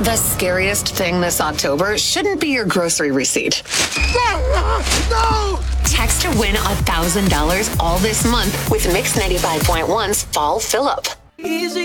The scariest thing this October shouldn't be your grocery receipt. No! Text to win $1,000 all this month with Mix 95.1's Fall Fill-Up. Easy.